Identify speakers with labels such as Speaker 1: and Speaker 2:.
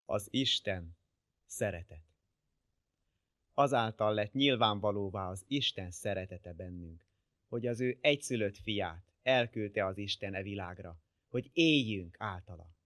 Speaker 1: Az Isten szeretet. Azáltal lett nyilvánvalóvá az Isten szeretete bennünk, hogy az ő egyszülött fiát elküldte az Isten e világra, hogy éljünk általa.